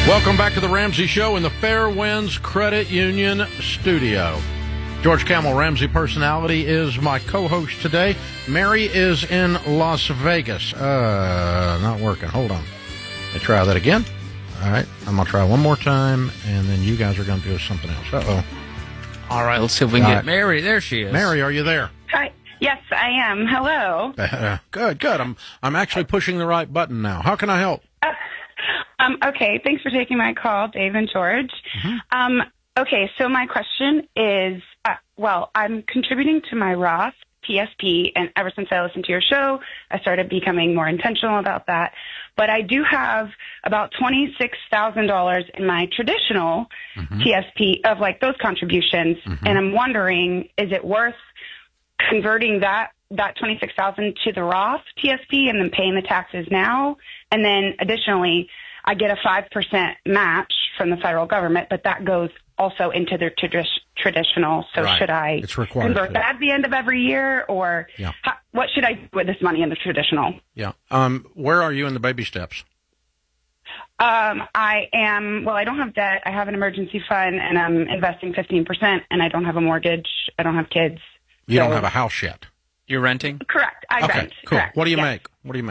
Welcome back to the Ramsey Show in the Fairwinds Credit Union studio. George Camel, Ramsey Personality, is my co-host today. Mary is in Las Vegas. Not working. Hold on. Let me try that again. All right. I'm going to try one more time, and then you guys are going to do something else. Uh-oh. All right. Let's see if we can get Mary. There she is. Mary, are you there? Hi. Yes, I am. Hello. Good. I'm actually pushing the right button now. How can I help? Okay, thanks for taking my call, Dave and George. Mm-hmm. Okay, so my question is, I'm contributing to my Roth TSP, and ever since I listened to your show, I started becoming more intentional about that. But I do have about $26,000 in my traditional TSP of like those contributions, and I'm wondering, is it worth converting that $26,000 to the Roth TSP and then paying the taxes now? And then additionally, I get a 5% match from the federal government, but that goes also into their traditional. So Right. Should I convert that at the end of every year, or what should I do with this money in the traditional? Yeah. Where are you in the baby steps? I don't have debt. I have an emergency fund, and I'm investing 15%, and I don't have a mortgage. I don't have kids. You don't have a house yet. You're renting? Correct. I rent. Cool. Correct. What do you make?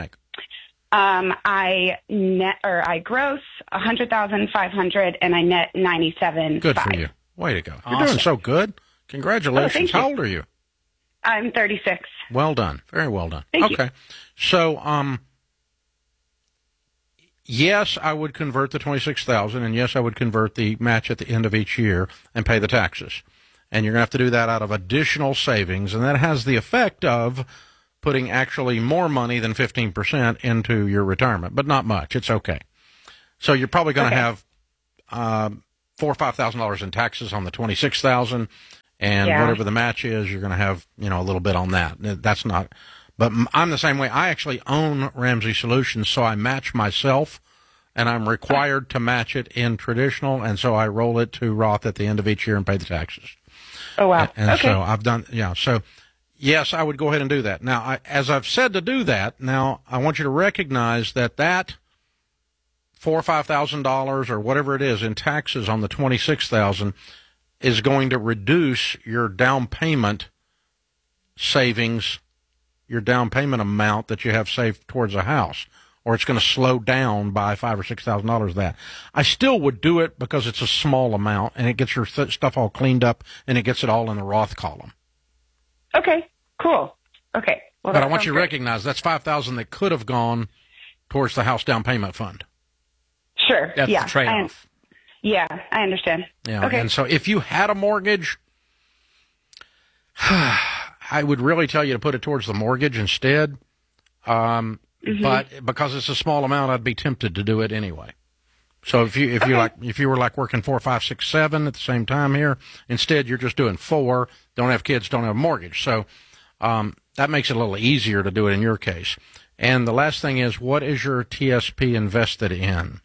I gross $100,500 and I net 97. Good for you. Way to go. You're Awesome. doing so good. Congratulations. Thank you. How old are you? I'm 36. Well done. Very well done. Thank you. Okay. So, yes, I would convert the $26,000, and yes, I would convert the match at the end of each year and pay the taxes. And you're going to have to do that out of additional savings, and that has the effect of putting actually more money than 15% into your retirement, but not much. It's okay. So you're probably going to have $4,000 or $5,000 in taxes on the $26,000, and whatever the match is, you're going to have a little bit on that. That's not. But I'm the same way. I actually own Ramsey Solutions, so I match myself, and I'm required to match it in traditional, and so I roll it to Roth at the end of each year and pay the taxes. Oh, wow. And okay. so I've done, so yes, I would go ahead and do that. Now, as I've said to do that, now I want you to recognize that $4,000 or $5,000 or whatever it is in taxes on the $26,000 is going to reduce your down payment savings, your down payment amount that you have saved towards a house, or it's going to slow down by $5,000 or $6,000. That I still would do it because it's a small amount and it gets your stuff all cleaned up and it gets it all in the Roth column. Okay, cool. Okay. Well, But I want you to recognize that's $5,000 that could have gone towards the house down payment fund. Sure. That's the trade-off. I understand. Yeah. Okay. And so if you had a mortgage, I would really tell you to put it towards the mortgage instead. But because it's a small amount, I'd be tempted to do it anyway. So if you were like working 4, 5, 6, 7 at the same time here, instead you're just doing 4, don't have kids, don't have a mortgage. So that makes it a little easier to do it in your case. And the last thing is, what is your TSP invested in?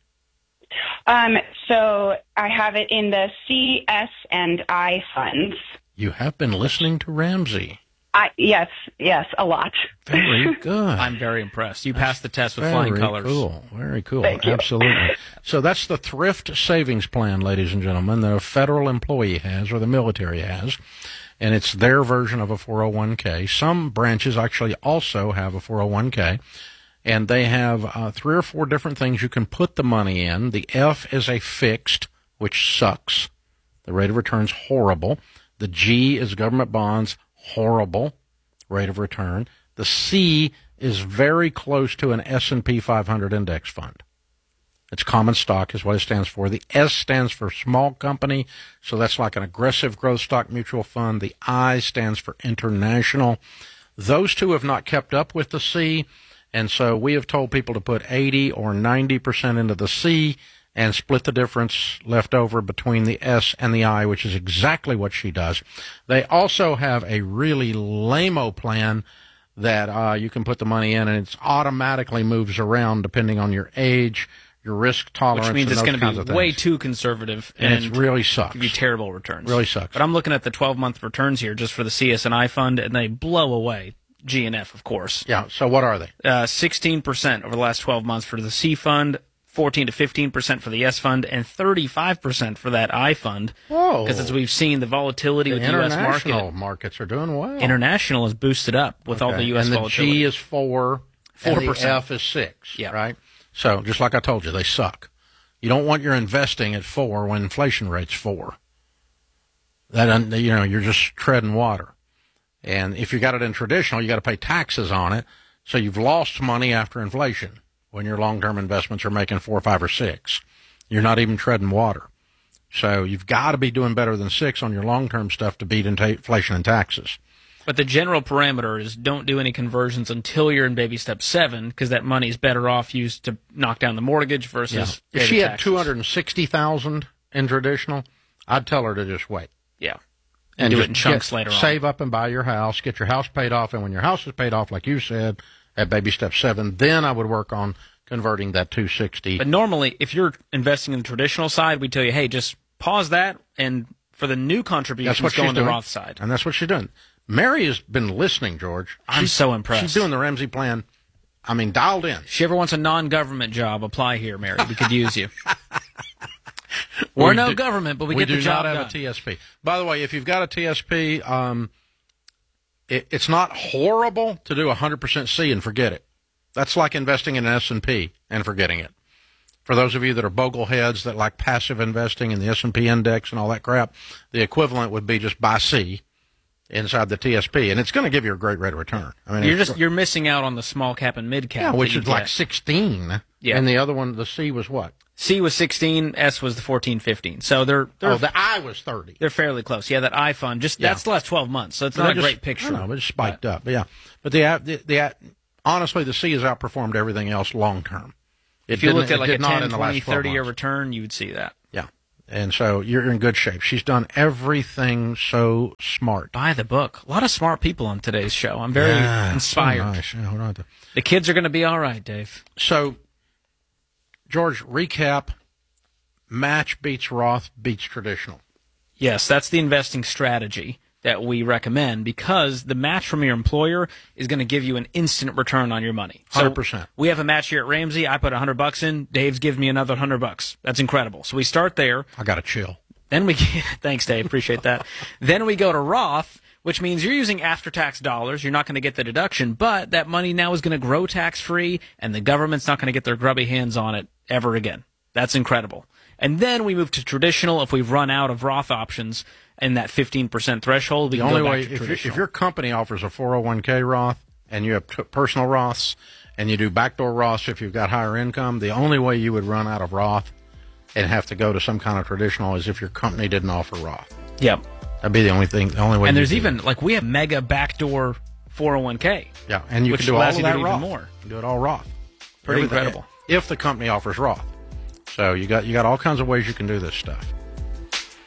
So I have it in the C, S, and I funds. You have been listening to Ramsey. Yes, a lot. Very good. I'm very impressed. You passed the test with flying colors. Very cool. Thank you. Absolutely. So that's the thrift savings plan, ladies and gentlemen, that a federal employee has or the military has, and it's their version of a 401k. Some branches actually also have a 401k, and they have 3 or 4 different things you can put the money in. The F is a fixed, which sucks. The rate of return's horrible. The G is government bonds, horrible rate of return. The C is very close to an S&P 500 index fund. It's common stock is what it stands for. The S stands for small company, so that's like an aggressive growth stock mutual fund. The I stands for international. Those two have not kept up with the C, and so we have told people to put 80 or 90% into the C and split the difference left over between the S and the I, which is exactly what she does. They also have a really lame-o plan that you can put the money in, and it automatically moves around depending on your age, your risk tolerance, which means and it's going those to be way too conservative, and it really sucks. Give you terrible returns. Really sucks. But I'm looking at the 12-month returns here just for the CS&I fund, and they blow away. G and F, of course. Yeah. So what are they? 16% over the last 12 months for the C fund, 14 to 15% for the S fund, and 35% for that I fund. Whoa. Because as we've seen, the volatility with the U.S. international markets are doing well. International is boosted up with all the U.S. and the volatility. G is 4%. And the 4%. F is 6, Yeah. right? So just like I told you, they suck. You don't want your investing at 4 when inflation rate's 4. You're just treading water. And if you got it in traditional, you got to pay taxes on it. So you've lost money after inflation when your long-term investments are making 4, 5, or 6. You're not even treading water. So you've got to be doing better than 6 on your long-term stuff to beat inflation and taxes. But the general parameter is don't do any conversions until you're in baby step 7, because that money is better off used to knock down the mortgage versus If she had taxes. $260,000 in traditional, I'd tell her to just wait. Yeah. And do just it in chunks later on. Save up and buy your house, get your house paid off, and when your house is paid off, like you said, at baby step 7, then I would work on converting that 260. But normally, if you're investing in the traditional side, we tell you, hey, just pause that, and for the new contributions, go on the Roth side. And that's what she's doing. Mary has been listening, George. I'm so impressed. She's doing the Ramsey plan. I mean, dialed in. If she ever wants a non-government job, apply here, Mary. We could use you. We're no government, but we get the job done. We do not have a TSP. By the way, if you've got a TSP, it's not horrible to do 100% C and forget it. That's like investing in an S&P and forgetting it. For those of you that are bogleheads that like passive investing in the S&P index and all that crap, the equivalent would be just buy C inside the TSP, and it's going to give you a great rate of return. I mean, you're missing out on the small cap and mid cap, which is like 16. Yeah. And the other one, the C was what? C was 16, S was the 14, 15. So they're the I was 30. They're fairly close. Yeah, that I fund that's the last 12 months, so it's not a great picture. No, it spiked up. Yeah, but honestly, the C has outperformed everything else long term. If you looked at like a 10, 20, 30-year return, you would see that. Yeah. And so you're in good shape. She's done everything so smart. Buy the book. A lot of smart people on today's show. I'm very inspired. So nice. Yeah, hold on. The kids are going to be all right, Dave. So, George, recap. Match beats Roth beats traditional. Yes, that's the investing strategy that we recommend, because the match from your employer is going to give you an instant return on your money. So 100%. We have a match here at Ramsey. I put $100 in. Dave's gives me another $100. That's incredible. So we start there. I got to chill. Then we thanks, Dave. Appreciate that. Then we go to Roth, which means you're using after-tax dollars. You're not going to get the deduction, but that money now is going to grow tax-free, and the government's not going to get their grubby hands on it ever again. That's incredible. And then we move to traditional if we've run out of Roth options and that 15% threshold. The only way, if your company offers a 401k Roth and you have personal Roths and you do backdoor Roths if you've got higher income, the only way you would run out of Roth and have to go to some kind of traditional is if your company didn't offer Roth. Yep. That'd be the only way. And there's even, like, we have mega backdoor 401k. Yeah, and you can do all of that Roth. More. You can do it all Roth. Pretty incredible. If the company offers Roth. So you got all kinds of ways you can do this stuff.